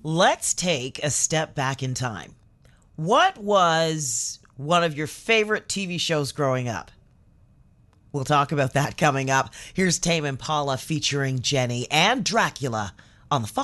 Let's take a step back in time. What was one of your favorite TV shows growing up? We'll talk about that coming up. Here's Tame Impala featuring Jenny and Dracula on the